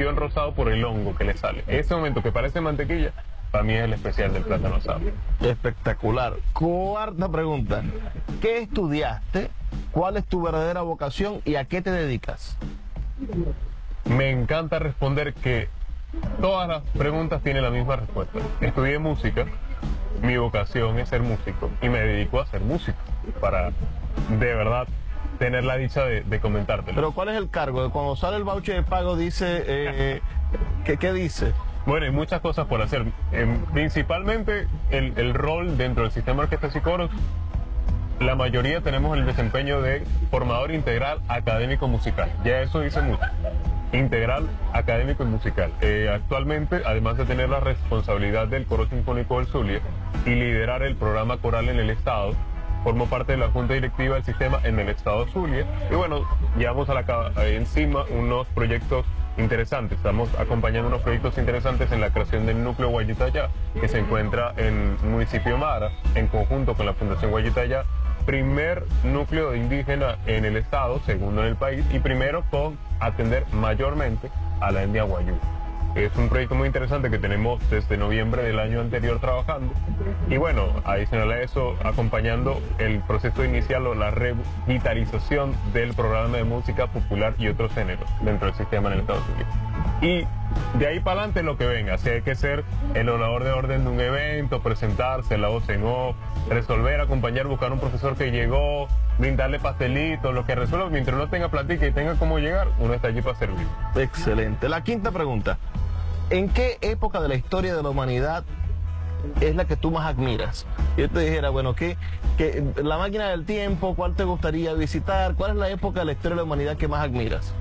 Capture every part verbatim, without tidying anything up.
estío rosado por el hongo que le sale. Ese momento que parece mantequilla, para mí es el especial del plátano asado. Espectacular. Cuarta pregunta. ¿Qué estudiaste? ¿Cuál es tu verdadera vocación y a qué te dedicas? Me encanta responder que todas las preguntas tienen la misma respuesta. Estudié música, mi vocación es ser músico y me dedico a ser músico para, de verdad, tener la dicha de, de comentártelo. Pero ¿cuál es el cargo? Cuando sale el voucher de pago dice, eh, ¿qué, ¿qué dice? Bueno, hay muchas cosas por hacer. Eh, principalmente el, el rol dentro del sistema de orquestas y coros, la mayoría tenemos el desempeño de formador integral académico musical. Ya eso dice mucho. Integral académico y musical. Eh, actualmente, además de tener la responsabilidad del Coro Sinfónico del Zulia y liderar el programa coral en el Estado, formo parte de la Junta Directiva del Sistema en el Estado Zulia. Y bueno, llevamos a la, eh, encima unos proyectos interesantes. Estamos acompañando unos proyectos interesantes en la creación del núcleo Guayitayá, que se encuentra en el municipio Mara, en conjunto con la Fundación Guayitayá, primer núcleo indígena en el estado, segundo en el país, y primero con atender mayormente a la etnia guayú. Es un proyecto muy interesante que tenemos desde noviembre del año anterior trabajando. Y bueno, adicional a eso, acompañando el proceso inicial o la revitalización del programa de música popular y otros géneros dentro del sistema en el Estado Unidos. Y de ahí para adelante lo que venga. Si hay que ser el orador de orden de un evento, presentarse, la voz en off, resolver, acompañar, buscar un profesor que llegó, brindarle pastelitos, lo que resuelva, mientras uno tenga platica y tenga cómo llegar, uno está allí para servir. Excelente. La quinta pregunta. ¿En qué época de la historia de la humanidad es la que tú más admiras? Yo te dijera, bueno, ¿qué, qué, la máquina del tiempo, ¿cuál te gustaría visitar? ¿Cuál es la época de la historia de la humanidad que más admiras?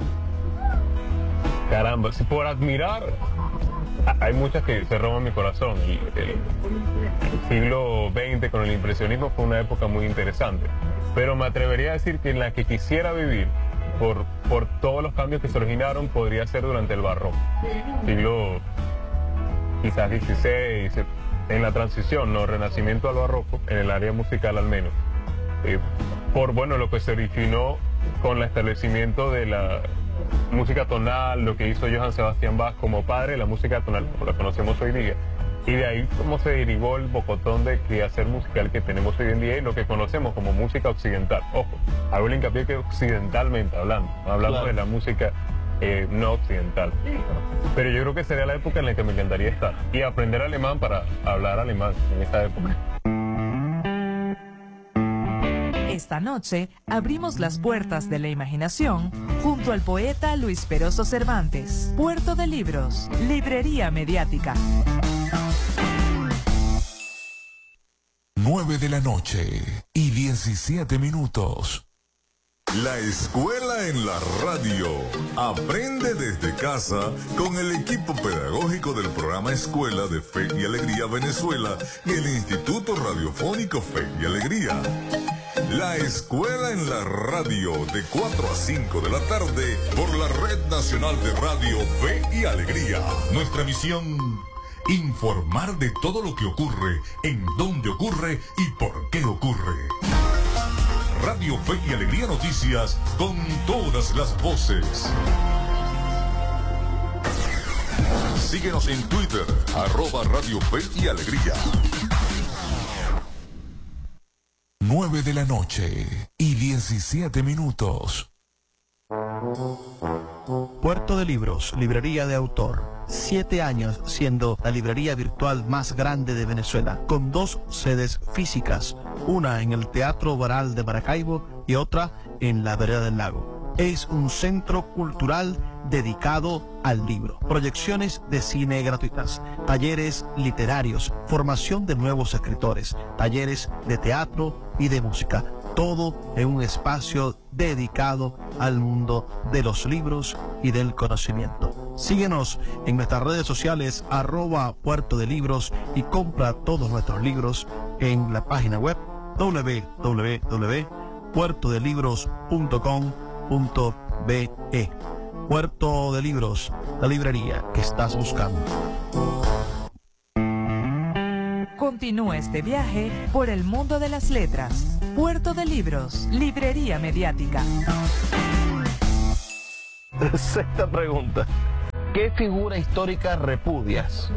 Caramba, si por admirar, hay muchas que se roban mi corazón. Y el siglo veinte con el impresionismo fue una época muy interesante. Pero me atrevería a decir que en la que quisiera vivir, por, por todos los cambios que se originaron, podría ser durante el barroco. Siglo quizás dieciséis, en la transición, no, renacimiento al barroco, en el área musical al menos. Eh, por, bueno, lo que se originó con el establecimiento de la música tonal, lo que hizo Johann Sebastian Bach como padre de la música tonal, como la conocemos hoy día. Y de ahí cómo se derivó el bocotón de quehacer musical que tenemos hoy en día y lo que conocemos como música occidental. Ojo, hago el hincapié que occidentalmente hablando, no hablamos claro. de la música eh, no occidental. Pero yo creo que sería la época en la que me encantaría estar y aprender alemán para hablar alemán en esa época. Esta noche abrimos las puertas de la imaginación junto al poeta Luis Peroso Cervantes. Puerto de Libros, Librería Mediática. nueve de la noche y diecisiete minutos. La escuela en la radio. Aprende desde casa con el equipo pedagógico del programa Escuela de Fe y Alegría Venezuela y el Instituto Radiofónico Fe y Alegría. La escuela en la radio de cuatro a cinco de la tarde por la Red Nacional de Radio Fe y Alegría. Nuestra misión: informar de todo lo que ocurre, en dónde ocurre y por qué ocurre. Radio Fe y Alegría Noticias con todas las voces. Síguenos en Twitter, arroba Radio Fe y Alegría. nueve de la noche y diecisiete minutos. Puerto de Libros, librería de autor. Siete años siendo la librería virtual más grande de Venezuela, con dos sedes físicas, una en el Teatro Baral de Maracaibo y otra en la Vereda del Lago. Es un centro cultural dedicado al libro. Proyecciones de cine gratuitas, talleres literarios, formación de nuevos escritores, talleres de teatro y de música. Todo en un espacio dedicado al mundo de los libros y del conocimiento. Síguenos en nuestras redes sociales, arroba Puerto de Libros, y compra todos nuestros libros en la página web doble u doble u doble u punto puerto de libros punto com punto be. Puerto de Libros, la librería que estás buscando. Continúa este viaje por el mundo de las letras. Puerto de Libros, Librería Mediática. Sexta pregunta. ¿qué figura histórica repudias?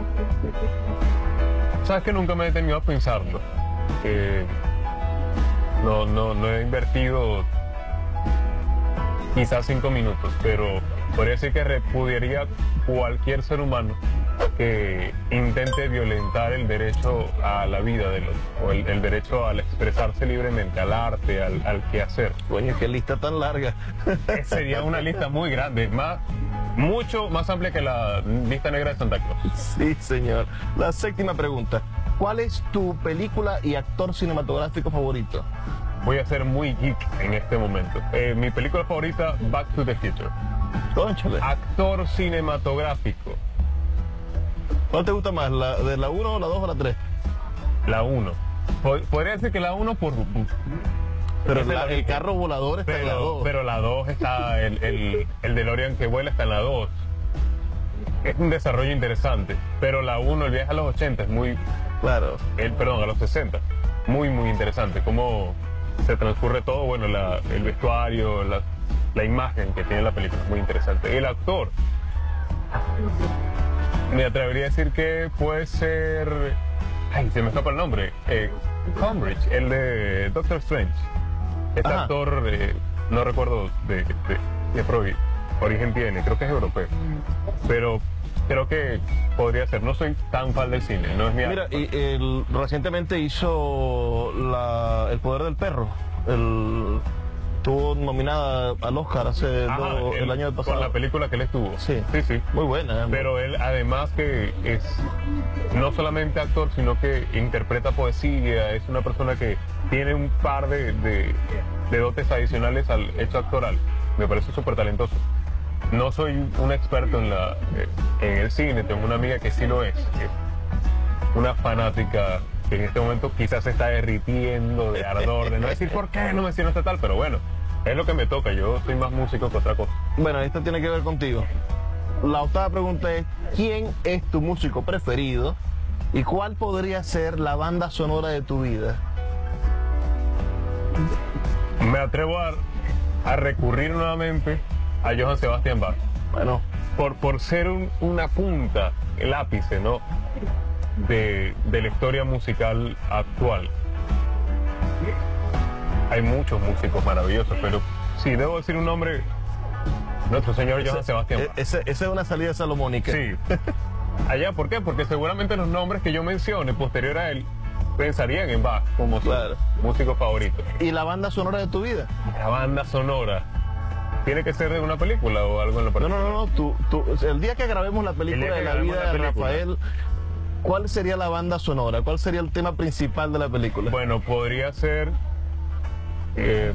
Sabes que nunca me he detenido a pensarlo. Eh, no, no, no he invertido quizás cinco minutos, pero podría decir que repudiaría cualquier ser humano que intente violentar el derecho a la vida de los, o el, el derecho al expresarse libremente, al arte, al, al quehacer. Coño, qué lista tan larga. Eh, Sería una lista muy grande, más, mucho más amplia que la lista negra de Santa Claus. Sí, señor. La séptima pregunta. ¿Cuál es tu película y actor cinematográfico favorito? Voy a ser muy geek en este momento. Eh, mi película favorita, Back to the Future. Cónchale. Actor cinematográfico, ¿Cuál te gusta más, la de la uno, la dos o la tres? la uno. Podría decir que la uno por... Pero es la- el el origen. carro volador está en la Pero, dos. pero la dos está, el, el, el DeLorean que vuela está en la dos. Es un desarrollo interesante. Pero la uno, el viaje a los ochenta, es muy... Claro. El, perdón, a los sesenta. Muy, muy interesante. Cómo se transcurre todo, bueno, la, el vestuario, la, la imagen que tiene la película es muy interesante. El actor, me atrevería a decir que puede ser... Ay, se me escapa el nombre. Eh, Cambridge, el de Doctor Strange. Este Ajá. actor, eh, no recuerdo de, de, de qué origen tiene, creo que es europeo. Pero creo que podría ser. No soy tan fan del cine, no es mi Mira, arte. y él recientemente hizo la, El Poder del Perro. El, estuvo nominada al Oscar hace Ajá, dos- el, él- año pasado. Con la película que él estuvo. Sí. sí, sí. Muy buena. ¿eh? Pero él además que es no solamente actor, sino que interpreta poesía, es una persona que tiene un par de, de, de dotes adicionales al hecho actoral. Me parece súper talentoso. No soy un experto en, la, eh, en el cine, tengo una amiga que sí lo es, que es una fanática que en este momento quizás se está derritiendo de ardor, de no decir por qué no mencionaste tal, pero bueno, es lo que me toca, yo soy más músico que otra cosa. Bueno, esto tiene que ver contigo. La octava pregunta es, ¿quién es tu músico preferido? ¿Y cuál podría ser la banda sonora de tu vida? Me atrevo a, a recurrir nuevamente a Johann Sebastian Bach, Bueno, por, por ser un- una punta, el ápice, ¿no? De, de la historia musical actual. Hay muchos músicos maravillosos, pero si debo decir un nombre, nuestro señor Johann Sebastian e- Bach. ese- esa es una salida salomónica. Sí. Allá, ¿por qué? Porque seguramente los nombres que yo mencione posterior a él pensarían en Bach como su Claro. músico favorito. ¿Y la banda sonora de tu vida? La banda sonora. ¿Tiene que ser de una película o algo en lo No, particular? no, no, no. Tú, tú- el día que grabemos la película El día de que la grabemos vida la de película. Rafael, ¿cuál sería la banda sonora? ¿Cuál sería el tema principal de la película? Bueno, podría ser eh,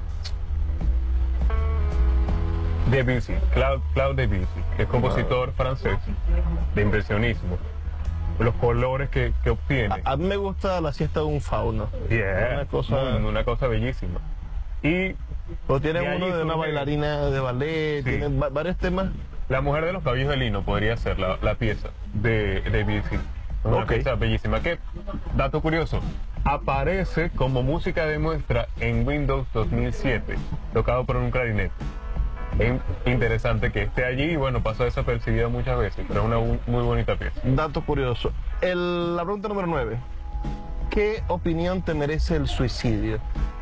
Debussy, Claude, Claude Debussy, que es compositor francés de impresionismo. Los colores que, que obtiene. A, a mí me gusta La siesta de un fauno. Yeah, una cosa- muy- una cosa bellísima. Y O tiene De uno ahí de una surge- bailarina de ballet, Sí. tiene va- varios temas. La mujer de los cabellos de lino podría ser la, la pieza de, de Debussy. Una Ok. pieza bellísima. Que, dato curioso, aparece como música de muestra en Windows dos mil siete, tocado por un clarinete. Es interesante que esté allí y bueno, pasó desapercibida muchas veces, pero es una bu- muy bonita pieza. Dato curioso. El- la pregunta número nueve. ¿Qué opinión te merece el suicidio?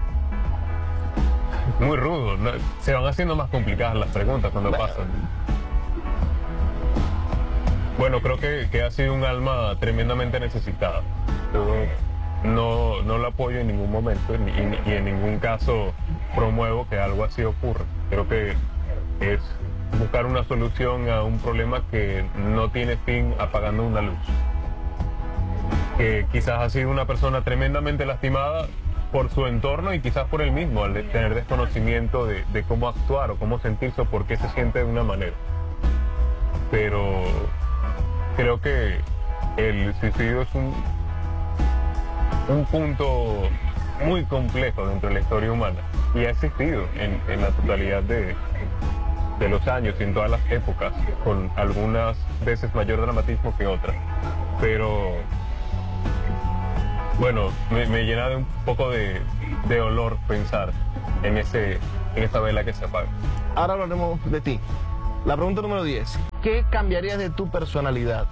Muy rudo, ¿no? Se van haciendo más complicadas las preguntas cuando Bueno. pasan. Bueno, creo que, que ha sido un alma tremendamente necesitada. Yo no, no la apoyo en ningún momento ni- y, ni- y en ningún caso promuevo que algo así ocurra. Creo que es buscar una solución a un problema que no tiene fin apagando una luz. Que quizás ha sido una persona tremendamente lastimada por su entorno y quizás por él mismo, al de- tener desconocimiento de, de cómo actuar o cómo sentirse o por qué se siente de una manera. Pero creo que el suicidio es un, un punto muy complejo dentro de la historia humana y ha existido en, en la totalidad de, de los años y en todas las épocas, con algunas veces mayor dramatismo que otras. Pero bueno, me, me llena de un poco de, de dolor pensar en, ese, en esa vela que se apaga. Ahora hablaremos de ti. La pregunta número diez. ¿qué cambiarías de tu personalidad?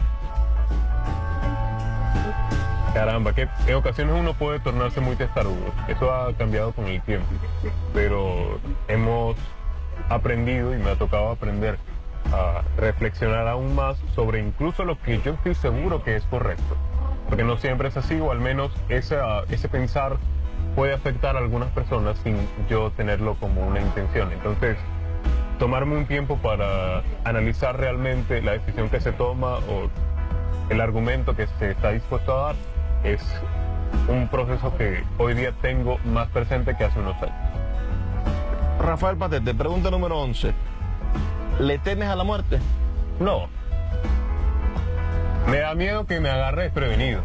Caramba, que en ocasiones uno puede tornarse muy testarudo. Eso ha cambiado con el tiempo. Pero hemos aprendido, y me ha tocado aprender, a reflexionar aún más sobre incluso lo que yo estoy seguro que es correcto. Porque no siempre es así, o al menos esa, ese pensar puede afectar a algunas personas sin yo tenerlo como una intención. Entonces, tomarme un tiempo para analizar realmente la decisión que se toma o el argumento que se está dispuesto a dar es un proceso que hoy día tengo más presente que hace unos años. Rafael Patete, pregunta número once. ¿Le temes a la muerte? No. Me da miedo que me agarre desprevenido,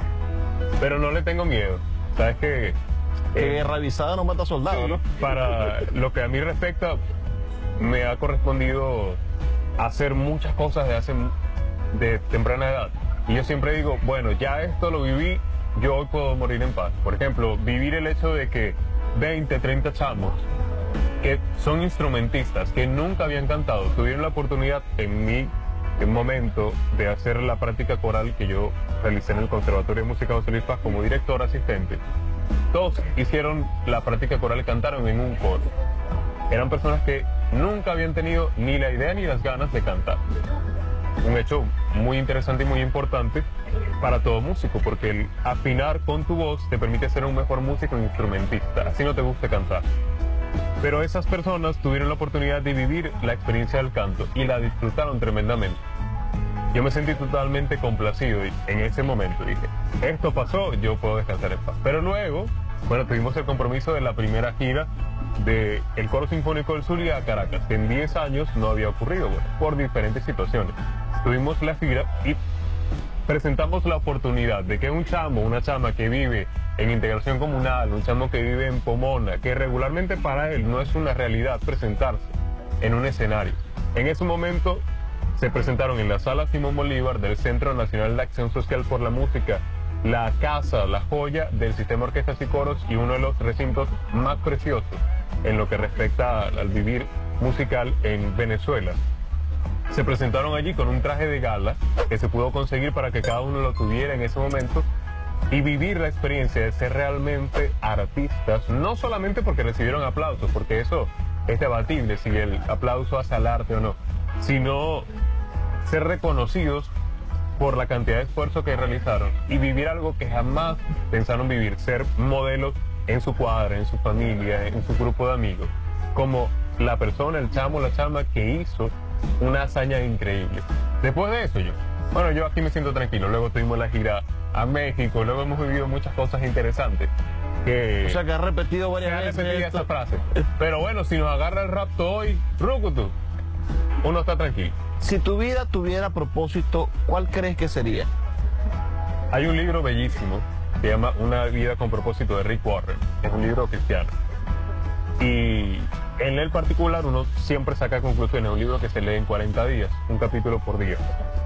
pero no le tengo miedo. Sabes que Eh, revisada no mata soldado, ¿no? para lo que a mí respecta, me ha correspondido hacer muchas cosas de hace de temprana edad. Y yo siempre digo, bueno, ya esto lo viví, yo hoy puedo morir en paz. Por ejemplo, vivir el hecho de que veinte, treinta chamos que son instrumentistas, que nunca habían cantado, tuvieron la oportunidad en mi momento de hacer la práctica coral que yo realicé en el Conservatorio de Música José Luis Paz como director asistente. Todos hicieron la práctica coral y cantaron en un coro. Eran personas que nunca habían tenido ni la idea ni las ganas de cantar. Un hecho muy interesante y muy importante para todo músico, porque el afinar con tu voz te permite ser un mejor músico e instrumentista, así no te guste cantar. Pero esas personas tuvieron la oportunidad de vivir la experiencia del canto y la disfrutaron tremendamente. Yo me sentí totalmente complacido en ese momento. Dije, esto pasó, yo puedo descansar en paz. Pero luego, bueno, tuvimos el compromiso de la primera gira del Coro Sinfónico del Zulia a Caracas, que en diez años no había ocurrido, bueno, por diferentes situaciones. Tuvimos la gira y presentamos la oportunidad de que un chamo, una chama que vive en integración comunal, un chamo que vive en Pomona, que regularmente para él no es una realidad presentarse en un escenario. En ese momento se presentaron en la Sala Simón Bolívar del Centro Nacional de Acción Social por la Música, la casa, la joya del sistema orquestas y coros y uno de los recintos más preciosos en lo que respecta al vivir musical en Venezuela. Se presentaron allí con un traje de gala que se pudo conseguir para que cada uno lo tuviera en ese momento y vivir la experiencia de ser realmente artistas, no solamente porque recibieron aplausos, porque eso es debatible si el aplauso hace al arte o no, sino ser reconocidos por la cantidad de esfuerzo que realizaron y vivir algo que jamás pensaron vivir, ser modelos en su cuadra, en su familia, en su grupo de amigos, como la persona, el chamo, la chama que hizo una hazaña increíble. Después de eso yo, bueno, yo aquí me siento tranquilo, luego tuvimos la gira a México, luego hemos vivido muchas cosas interesantes. Que O sea que has repetido varias se ha veces repetido esto. esa frase. Pero bueno, si nos agarra el rapto hoy, rucutu, uno está tranquilo. Si tu vida tuviera propósito, ¿cuál crees que sería? Hay un libro bellísimo que se llama Una vida con propósito de Rick Warren. Es un libro cristiano. Y en el particular uno siempre saca conclusiones. Es un libro que se lee en cuarenta días, un capítulo por día.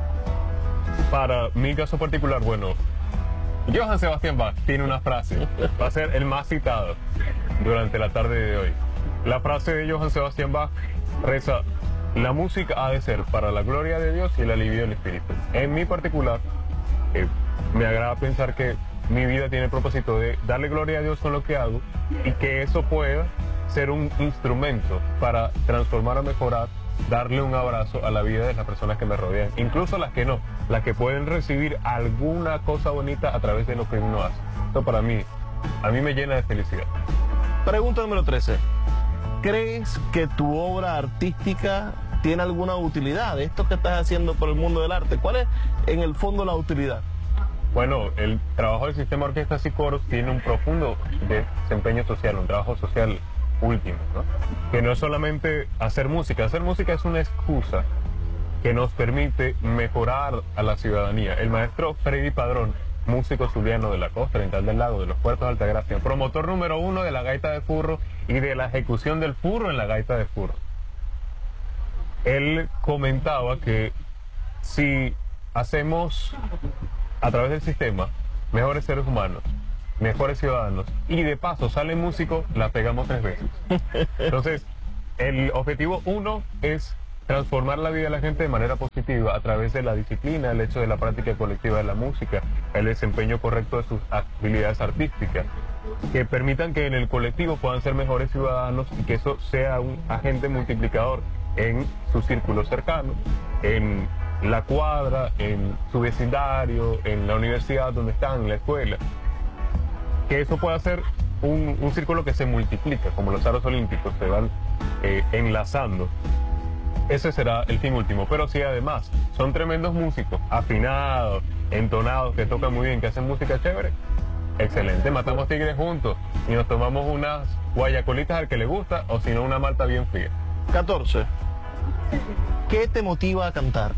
Para mi caso particular, bueno, Johann Sebastian Bach tiene una frase, va a ser el más citado durante la tarde de hoy. La frase de Johann Sebastian Bach reza: la música ha de ser para la gloria de Dios y el alivio del espíritu. En mi particular, eh, me agrada pensar que mi vida tiene el propósito de darle gloria a Dios con lo que hago y que eso pueda ser un instrumento para transformar o mejorar, darle un abrazo a la vida de las personas que me rodean, incluso las que no, las que pueden recibir alguna cosa bonita a través de lo que uno hace. Esto para mí, a mí me llena de felicidad. Pregunta número trece. ¿Crees que tu obra artística tiene alguna utilidad? Esto que estás haciendo por el mundo del arte, ¿cuál es en el fondo la utilidad? Bueno, el trabajo del sistema orquestas y coros tiene un profundo desempeño social, un trabajo social último, ¿no? Que no es solamente hacer música. Hacer música es una excusa que nos permite mejorar a la ciudadanía. El maestro Freddy Padrón, músico zuliano de la costa oriental del lago, de los puertos de Altagracia, promotor número uno de la gaita de furro y de la ejecución del furro en la gaita de furro. Él comentaba que si hacemos a través del sistema mejores seres humanos, mejores ciudadanos y de paso salen músicos, la pegamos tres veces. Entonces, el objetivo uno es transformar la vida de la gente de manera positiva a través de la disciplina, el hecho de la práctica colectiva de la música, el desempeño correcto de sus habilidades artísticas, que permitan que en el colectivo puedan ser mejores ciudadanos y que eso sea un agente multiplicador en su círculo cercano, en la cuadra, en su vecindario, en la universidad donde están, en la escuela. Que eso pueda ser un, un círculo que se multiplica, como los aros olímpicos, se van eh, enlazando. Ese será el fin último. Pero si además son tremendos músicos, afinados, entonados, que tocan muy bien, que hacen música chévere, excelente. Matamos tigres juntos y nos tomamos unas guayacolitas al que le gusta, o si no, una malta bien fría. catorce. ¿Qué te motiva a cantar?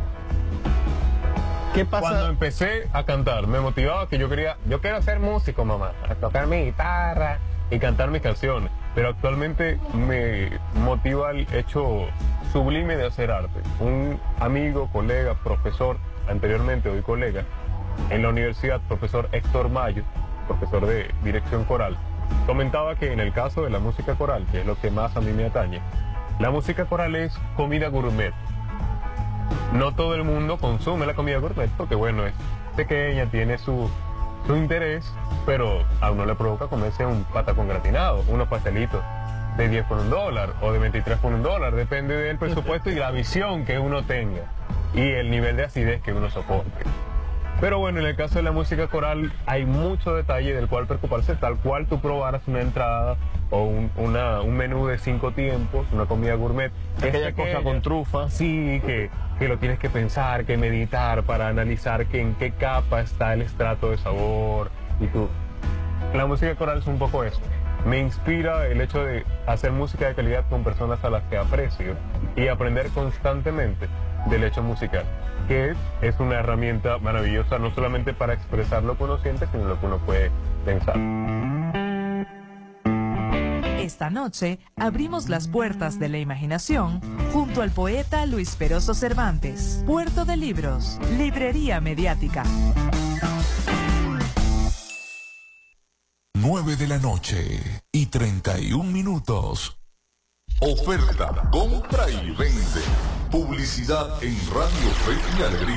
¿Qué pasa? Cuando empecé a cantar, me motivaba que yo quería, yo quiero ser músico, mamá, a tocar mi guitarra y cantar mis canciones. Pero actualmente me motiva el hecho sublime de hacer arte. Un amigo, colega, profesor, anteriormente hoy colega, en la universidad, profesor Héctor Mayo, profesor de dirección coral, comentaba que en el caso de la música coral, que es lo que más a mí me atañe, la música coral es comida gourmet. No todo el mundo consume la comida gourmet porque, bueno, es pequeña, tiene su, su interés, pero a uno le provoca comerse un patacón gratinado, unos pastelitos de diez por un dólar o de veintitrés por un dólar, depende del presupuesto y la visión que uno tenga y el nivel de acidez que uno soporte. Pero bueno, en el caso de la música coral hay mucho detalle del cual preocuparse, tal cual tú probaras una entrada o un, una, un menú de cinco tiempos, una comida gourmet. Aquella es cosa con trufa. Sí, que, que lo tienes que pensar, que meditar para analizar que en qué capa está el estrato de sabor. Y tú, la música coral es un poco eso. Me inspira el hecho de hacer música de calidad con personas a las que aprecio y aprender constantemente del hecho musical, que es una herramienta maravillosa no solamente para expresar lo que uno siente, sino lo que uno puede pensar. Esta noche abrimos las puertas de la imaginación junto al poeta Luis Peroso Cervantes. Puerto de Libros, Librería Mediática. nueve de la noche y treinta y un minutos. Oferta, compra y vende. Publicidad en Radio Fe y Alegría.